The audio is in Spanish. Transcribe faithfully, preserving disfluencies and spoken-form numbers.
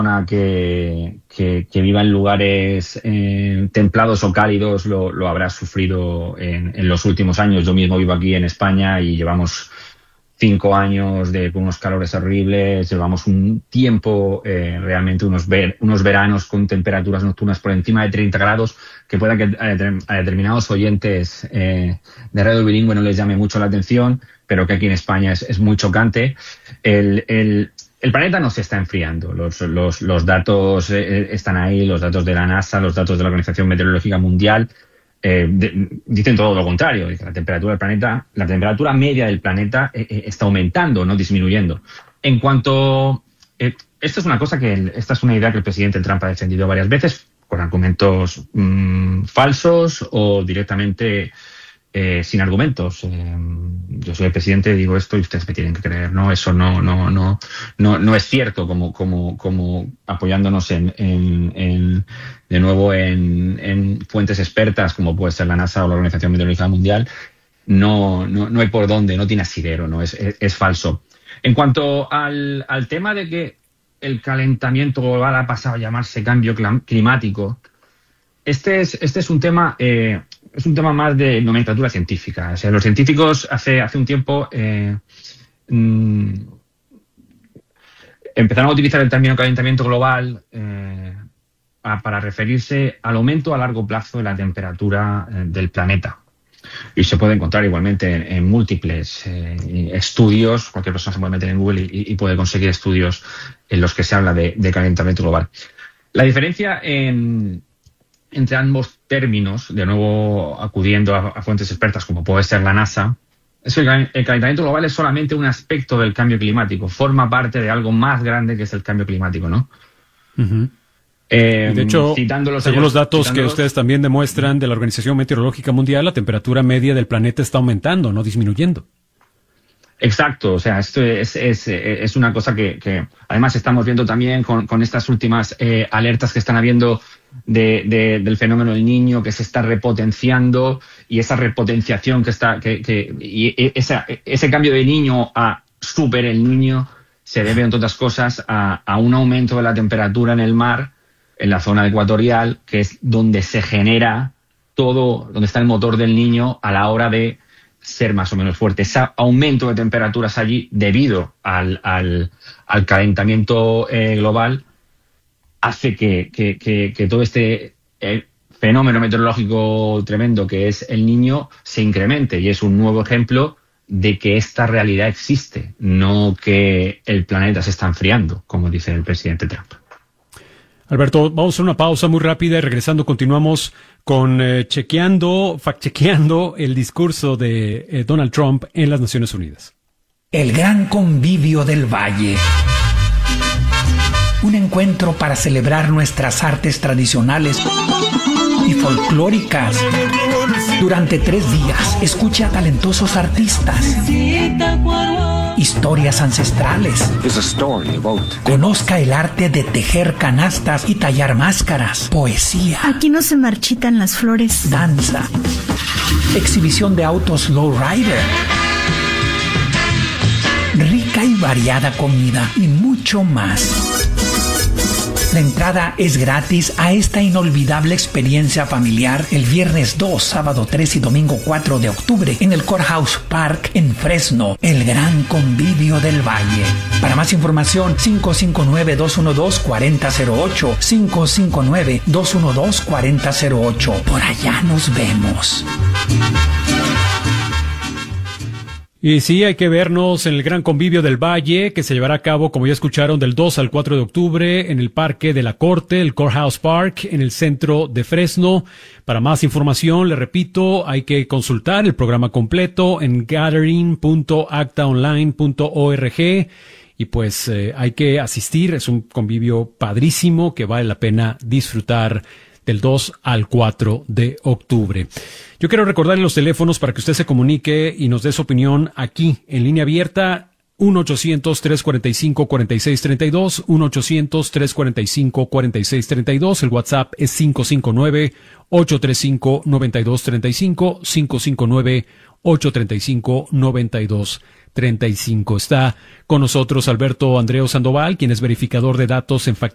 Que, que, que viva en lugares eh, templados o cálidos lo, lo habrá sufrido en, en los últimos años. Yo mismo vivo aquí en España y llevamos cinco años de con unos calores horribles, llevamos un tiempo, eh, realmente unos, ver, unos veranos con temperaturas nocturnas por encima de treinta grados, que pueda que a, a determinados oyentes eh, de Radio Bilingüe no les llame mucho la atención, pero que aquí en España es, es muy chocante. El... el El planeta no se está enfriando. Los, los, los datos eh, están ahí, los datos de la NASA, los datos de la Organización Meteorológica Mundial eh, de, dicen todo lo contrario. La temperatura del planeta, la temperatura media del planeta eh, eh, está aumentando, no disminuyendo. En cuanto, eh, esto es una cosa que el, esta es una idea que el presidente Trump ha defendido varias veces con argumentos mmm, falsos o directamente Eh, sin argumentos. Eh, yo soy el presidente, digo esto y ustedes me tienen que creer. No, eso no, no, no, no, no es cierto. Como, como, como apoyándonos en, en, en de nuevo en, en fuentes expertas como puede ser la NASA o la Organización Meteorológica Mundial, no, no, no hay por dónde, no tiene asidero, no es, es, es falso. En cuanto al, al tema de que el calentamiento global ha pasado a llamarse cambio climático, este es, este es un tema. Eh, Es un tema más de nomenclatura científica. O sea, los científicos hace, hace un tiempo eh, mmm, empezaron a utilizar el término calentamiento global eh, a, para referirse al aumento a largo plazo de la temperatura eh, del planeta. Y se puede encontrar igualmente en, en múltiples eh, estudios. Cualquier persona se puede meter en Google y, y puede conseguir estudios en los que se habla de, de calentamiento global. La diferencia en... entre ambos términos, de nuevo acudiendo a, a fuentes expertas como puede ser la NASA, es que el, el calentamiento global es solamente un aspecto del cambio climático, forma parte de algo más grande que es el cambio climático, ¿no? Uh-huh. Eh, de hecho, citándolos según ellos, los datos citándolos, que ustedes también demuestran de la Organización Meteorológica Mundial, la temperatura media del planeta está aumentando, no disminuyendo. Exacto, o sea, esto es, es, es una cosa que, que además estamos viendo también con, con estas últimas eh, alertas que están habiendo de, de, del fenómeno del Niño, que se está repotenciando, y esa repotenciación que está, que, que y esa, ese cambio de Niño a Super el Niño se debe, entre otras cosas, a, a un aumento de la temperatura en el mar, en la zona ecuatorial, que es donde se genera todo, donde está el motor del Niño a la hora de ser más o menos fuerte. Ese aumento de temperaturas allí, debido al, al, al calentamiento eh, global, hace que, que, que, que todo este eh, fenómeno meteorológico tremendo que es el Niño se incremente, y es un nuevo ejemplo de que esta realidad existe, no que el planeta se está enfriando, como dice el presidente Trump. Alberto, vamos a hacer una pausa muy rápida y regresando continuamos con eh, chequeando, fact-chequeando el discurso de eh, Donald Trump en las Naciones Unidas. El Gran Convivio del Valle. Un encuentro para celebrar nuestras artes tradicionales y folclóricas. Durante tres días, escucha a talentosos artistas, historias ancestrales, conozca el arte de tejer canastas y tallar máscaras, poesía. Aquí no se marchitan las flores. Danza, exhibición de autos lowrider, rica y variada comida y mucho más. La entrada es gratis a esta inolvidable experiencia familiar el viernes dos, sábado tres y domingo cuatro de octubre en el Courthouse Park en Fresno, el Gran Convivio del Valle. Para más información, cinco cinco nueve, dos uno dos, cuatro cero cero ocho, cinco cinco nueve, dos uno dos, cuatro cero cero ocho. Por allá nos vemos. Y sí, hay que vernos en el Gran Convivio del Valle, que se llevará a cabo, como ya escucharon, del dos al cuatro de octubre en el Parque de la Corte, el Courthouse Park, en el centro de Fresno. Para más información, le repito, hay que consultar el programa completo en gathering punto acta online punto org. Y pues eh, hay que asistir, es un convivio padrísimo que vale la pena disfrutar del dos al cuatro de octubre. Yo quiero recordarle los teléfonos para que usted se comunique y nos dé su opinión aquí en línea abierta. uno ochocientos, tres cuarenta y cinco, cuarenta y seis treinta y dos, uno ochocientos, tres cuarenta y cinco, cuarenta y seis treinta y dos. El WhatsApp es cinco cinco nueve, ocho tres cinco, nueve dos tres cinco, cinco cinco nueve, ocho tres cinco, nueve dos treinta y cinco. Está con nosotros Alberto Andreu Sandoval, quien es verificador de datos en